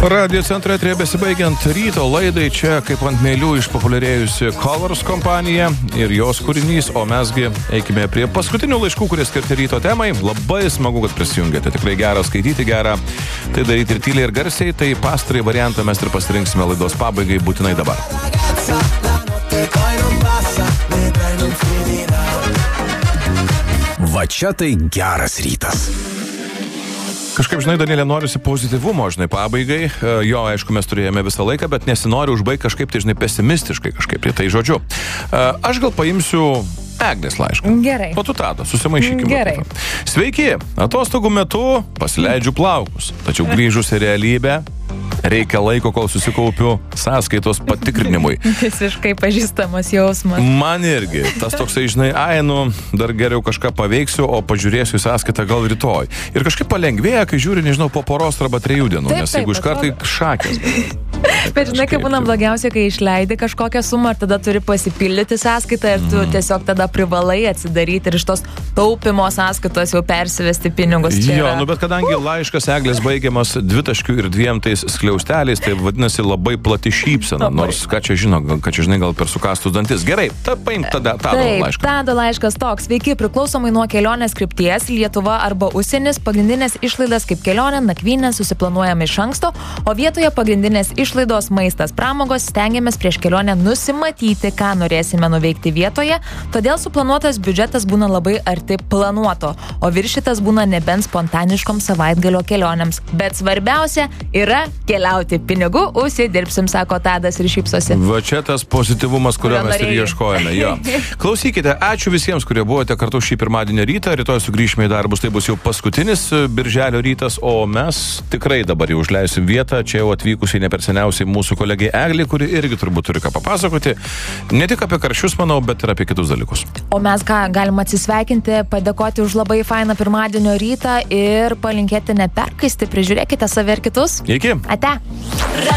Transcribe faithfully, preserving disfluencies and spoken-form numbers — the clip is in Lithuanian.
Radio centre turėjo besibaigiant ryto laidai, čia kaip ant mėlių išpopuliarėjusi Colors kompanija ir jos kūrinys, o mesgi eikime prie paskutinių laiškų, kurie skirti ryto temai. Labai smagu, kad prisijungėte, tikrai gera skaityti, gera tai daryti ir tyliai ir garsiai, tai pastarąjį variantą mes ir pasirinksime laidos pabaigai būtinai dabar. Va čia tai geras rytas. Kažkaip, žinai, Danielė, norisi pozityvumo, žinai, pabaigai. Jo, aišku, mes turėjome visą laiką, bet nesinori užbaigti kažkaip, tai, žinai, pesimistiškai kažkaip. Tai žodžiu, aš gal paimsiu Eglės laišką. Gerai. O tu tada, susimaišykime. Gerai. Sveiki, atostogų metu pasileidžiu plaukus, tačiau grįžus į realybę reikia laiko, kol susikaupiu sąskaitos patikrinimui. Visiškai pažįstamas jausmas. Man irgi. Tas toksai, žinai, ai, nu, dar geriau kažką paveiksiu, o pažiūrėsiu į sąskaitą gal rytoj. Ir kažkaip palengvėja, kai žiūri, nežinau, po poros arba trejų dienų, Taip, nes taip, jeigu iš karto atrodo. šakės. Bet žinai, kaip būna blogiausia, kai išleidi kažkokią sumą ir tada turi pasipildyti sąskaitą ir tu Mhm. tiesiog tada privalai atsidaryti ir iš tos taupimo sąskaitos jau persivesti pinigus. Čia Jo, yra. nu bet kadangi laiškas Eglės baigiamas dvitaškių ir dviem tais skliausteliais, tai vadinasi labai plati šypsena, Labai. nors ką čia žino, gal- ką čia žinai, gal per sukastus dantis. Gerai, ta paimk tada tą Taip, laišką. tada laiškas toks. Sveiki, priklausomai nuo kelionės krypties, Lietuva arba užsienis, pagrindinės išlaidas kaip kelionė, nakvynė susiplanuojame iš anksto, o vietoje pagrindinės išlaidos maistas, pramogos stengiamės prieš kelionę nusimatyti, ką norėsime nuveikti vietoje, todėl suplanuotas biudžetas būna labai arti planuoto, o viršytas būna nebent spontaniškom savaitgalio kelionėms. Bet svarbiausia yra keliauti. Pinigų užsidirbsim, sako Tadas ir šypsosi. Va čia tas pozityvumas, kurio Kurio mes ir norėjai. ieškojame. Jo. Klausykite, ačiū visiems, kurie buvote kartu šį pirmadienio rytą. Rytoj sugrįšime į darbus, tai bus jau paskutinis birželio rytas, o mes tikrai dabar jau užleisim vietą. Čia jau atvykusiai ne per seniausiai mūsų kolegė Eglė, kuri irgi turbūt turi ką papasakoti. Ne tik apie karščius, manau, bet ir apie kitus dalykus. O mes ką, galim atsisveikinti, padėkoti už labai fainą pirmadienio rytą ir palinkėti neperkaisti, prižiūrėkite save ir kitus. Iki. Ate.